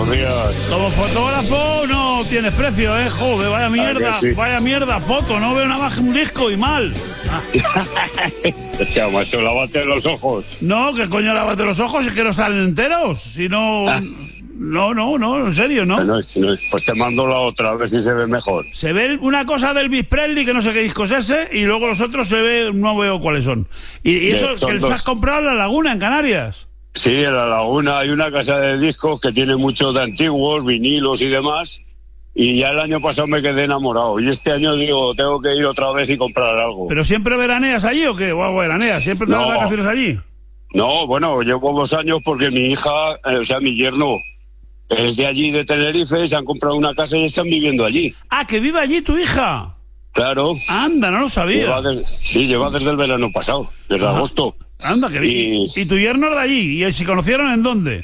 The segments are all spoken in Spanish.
buenos días. Como fotógrafo no tienes precio, ¿eh? Joder, vaya mierda, sí. vaya mierda, foto, no veo nada más que un disco y mal. Hostia, macho, lávate los ojos. No, ¿qué coño lávate los ojos? Es que no están enteros. Si no... No, en serio, ¿no? No, pues te mando la otra, a ver si se ve mejor. Se ve una cosa del Elvis Presley, que no sé qué disco es ese, y luego los otros se ve, no veo cuáles son. Y eso son que les dos. has comprado en La Laguna, en Canarias. Sí, en La Laguna hay una casa de discos que tiene muchos de antiguos, vinilos y demás. Y ya el año pasado me quedé enamorado. Y este año digo, tengo que ir otra vez y comprar algo. ¿Pero siempre veraneas allí o qué? Guau, veraneas, ¿siempre te das No. vacaciones allí? No, bueno, llevo 2 años porque mi hija, o sea, mi yerno, es de allí, de Tenerife, se han comprado una casa y están viviendo allí. Ah, que vive allí tu hija. Claro. Anda, no lo sabía. Lleva desde el verano pasado, desde agosto. Anda, que bien. ¿Y tu yerno es de allí? ¿Y se conocieron en dónde?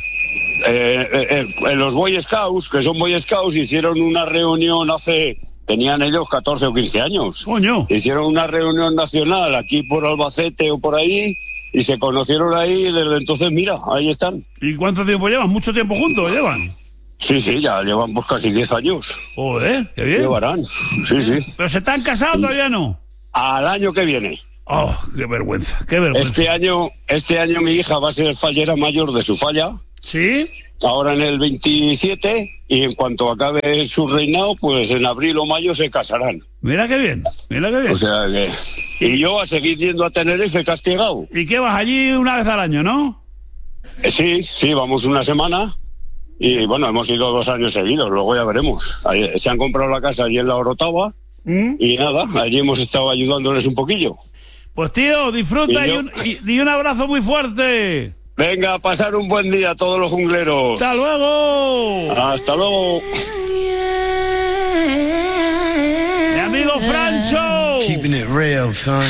En los Boy Scouts, que son Boy Scouts, hicieron una reunión tenían ellos 14 o 15 años. Coño. Hicieron una reunión nacional aquí por Albacete o por ahí y se conocieron ahí y desde entonces, mira, ahí están. ¿Y cuánto tiempo llevan? ¿Mucho tiempo juntos llevan? Sí, ya llevan pues casi 10 años. Joder, qué bien. Llevarán, sí. ¿Pero se están casados todavía no? Al año que viene. Oh, qué vergüenza, qué vergüenza. Este año mi hija va a ser fallera mayor de su falla. ¿Sí? Ahora en el 27, y en cuanto acabe su reinado, pues en abril o mayo se casarán. Mira qué bien. O sea que... Y yo a seguir yendo a Tenerife castigado. ¿Y qué vas allí una vez al año, no? Sí, vamos una semana. Y bueno, hemos ido 2 años seguidos, luego ya veremos. Ahí, se han comprado la casa allí en la Orotava. Y nada, allí hemos estado ayudándoles un poquillo. Pues tío, disfruta y un abrazo muy fuerte. Venga, pasar un buen día a todos los jungleros. ¡Hasta luego! ¡Hasta luego! ¡Mi amigo Francho! Keeping it real, son.